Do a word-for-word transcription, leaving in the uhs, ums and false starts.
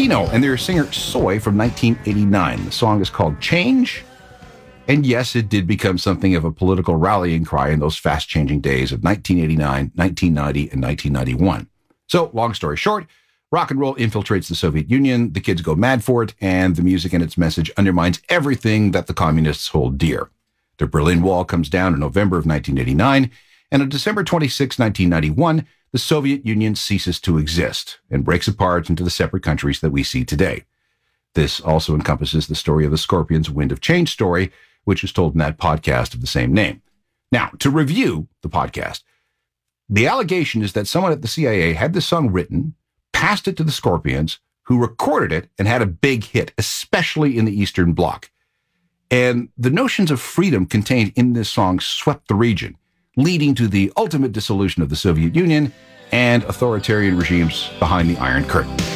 Kino and their singer Soy from nineteen eighty-nine. The song is called Change. And yes, it did become something of a political rallying cry in those fast-changing days of nineteen eighty-nine, nineteen ninety, and nineteen ninety-one. So, long story short, rock and roll infiltrates the Soviet Union, the kids go mad for it, and the music and its message undermines everything that the communists hold dear. The Berlin Wall comes down in November of nineteen eighty-nine, and on December twenty-sixth, nineteen ninety-one, the Soviet Union ceases to exist and breaks apart into the separate countries that we see today. This also encompasses the story of the Scorpions' Wind of Change story, which was told in that podcast of the same name. Now, to review the podcast, the allegation is that someone at the C I A had this song written, passed it to the Scorpions, who recorded it and had a big hit, especially in the Eastern Bloc. And the notions of freedom contained in this song swept the region, leading to the ultimate dissolution of the Soviet Union and authoritarian regimes behind the Iron Curtain.